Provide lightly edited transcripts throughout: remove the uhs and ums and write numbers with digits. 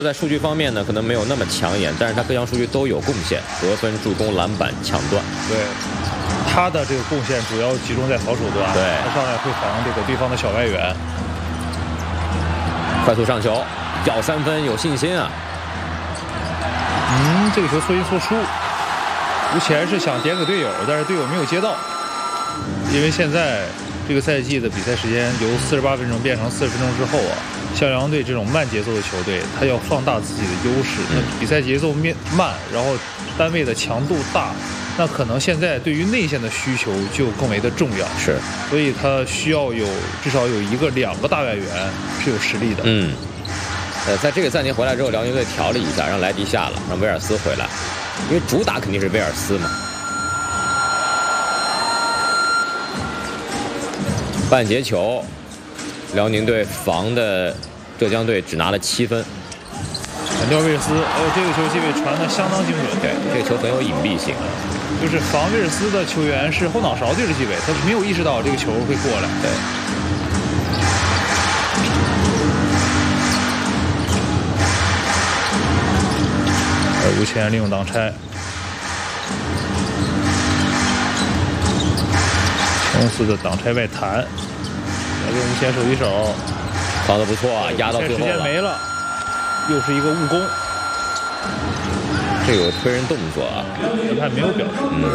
在数据方面呢，可能没有那么抢眼，但是他各项数据都有贡献，得分、助攻、篮板、抢断。 对，他的这个贡献主要集中在防守端， 对， 他上来会防这个对方的小外援。 快速上球，要3分，有信心啊！ 这个球错进错出，吴前是想点给队友，但是队友没有接到，因为现在这个赛季的比赛时间由48分钟变成40分钟之后啊。像辽阳队这种慢节奏的球队，他要放大自己的优势。比赛节奏慢，然后单位的强度大，那可能现在对于内线的需求就更为的重要。 是， 所以他需要至少有2个大外援是有实力的。 在这个暂停回来之后，辽宁队调了一下，让莱迪下了，让威尔斯回来，因为主打肯定是威尔斯嘛。半截球。辽宁队防的浙江队只拿了7分。 铲掉威尔斯，这个球基本传的相当精准。 对，这个球很有隐蔽性。 就是防威尔斯的球员是后脑勺对着基伟，他没有意识到这个球会过来。 对。 吴前利用挡拆，琼斯的挡拆外弹。这个吴前手一手防得不错啊，压到最后了。 时间没了，又是一个误攻。 这有推人动作啊， 裁判没有表示。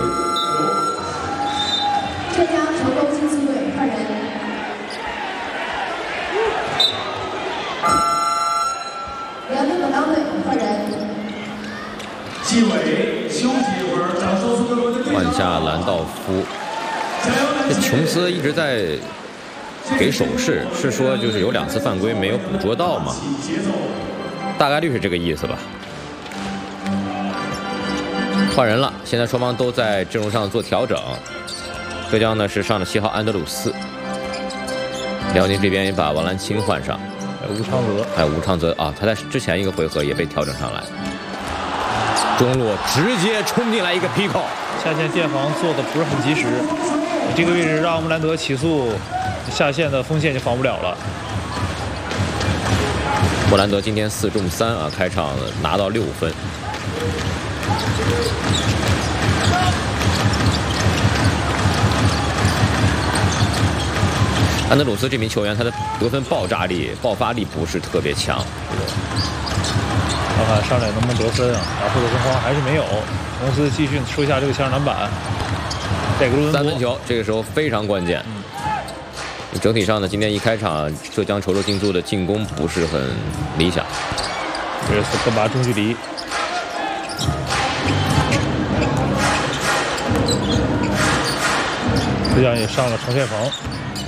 浙江成功竞技队换人。辽宁本港队换人。 纪委休息一会儿，掌声送给我们的队长。 换下兰道夫。这琼斯一直在给手势，是说就是有2次犯规没有捕捉到吗？大概率是这个意思吧。换人了，现在双方都在阵容上做调整。浙江呢是上了7号安德鲁斯，辽宁这边也把王兰青换上， 吴昌泽， 还有吴昌泽啊，他在之前一个回合也被调整上来。中路直接冲进来一个劈扣， 下线建防做的不是很及时，这个位置让穆兰德起速。下线的锋线就防不了了。 莫兰德今天4中3啊，开场拿到6分。安德鲁斯这名球员，他的得分爆发力不是特别强。 看看上来能不能得分啊？打破得分荒还是没有。公司继续收下这个前场篮板，带个 3分球，这个时候非常关键。整体上呢，今天一开场，浙江稠州竞速的进攻不是很理想。 这是干拔中距离，浙江也上了程宪鹏。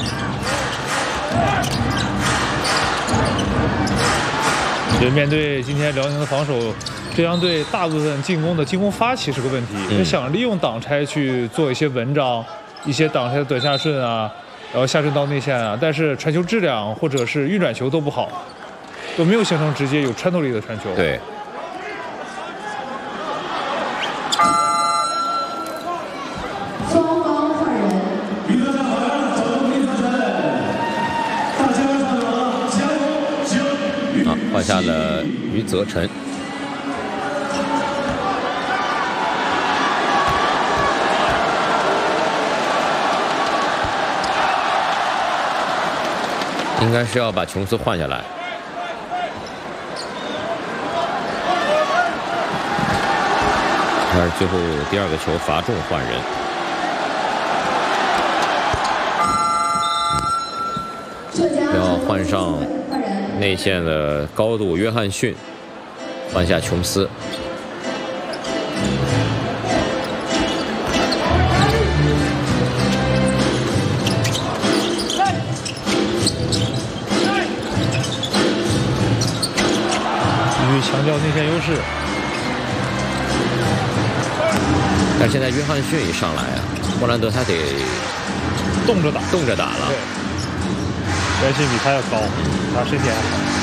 就面对今天辽宁的防守，浙江队大部分进攻发起是个问题，他想利用挡拆去做一些文章，一些挡拆的短下顺啊。然后下顺到内线啊，但是传球质量或者是运转球都不好，都没有形成直接有穿透力的传球。 对。 双方换人。 余则成好像找到余则成，大家上场加油！行。 换下了余则成。应该是要把琼斯换下来。但是最后第2个球罚中换人。要换上内线的高度约翰逊，换下琼斯。 强调内线优势， 但是现在约翰逊一上来啊，莫兰德他得动着打了。 对，约翰逊比他要高，他身体还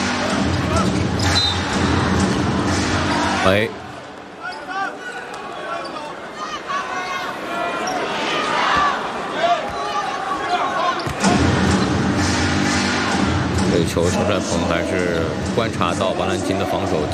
好。 哎，这个球程帅鹏还是观察到王兰安金的防守